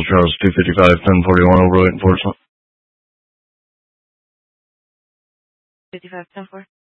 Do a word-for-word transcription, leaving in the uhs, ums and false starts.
Charles, two fifty-five, ten forty-one, overweight enforcement. fifty-five, ten four.